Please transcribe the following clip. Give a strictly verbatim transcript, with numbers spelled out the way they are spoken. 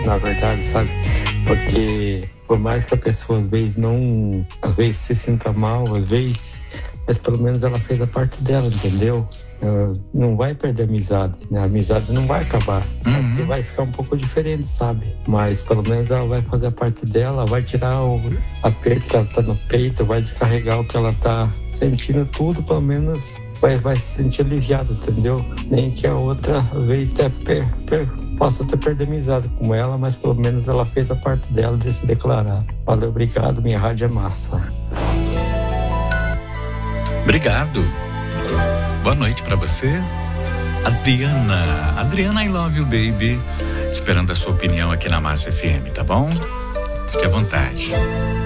na verdade, sabe? Porque por mais que a pessoa às vezes não, às vezes se sinta mal, às vezes, mas pelo menos ela fez a parte dela, entendeu? Uh, não vai perder a amizade, né? A amizade não vai acabar, só Uhum. que vai ficar um pouco diferente, sabe? Mas pelo menos ela vai fazer a parte dela, vai tirar o aperto que ela tá no peito, vai descarregar o que ela tá sentindo, tudo, pelo menos vai, vai se sentir aliviado, entendeu? Nem que a outra, às vezes, até per, per, possa até perder amizade com ela, mas pelo menos ela fez a parte dela de se declarar. Valeu, obrigado, minha rádio é massa. Obrigado. Boa noite pra você, Adriana. Adriana, I love you, baby. Esperando a sua opinião aqui na Massa F M, tá bom? Fique à vontade.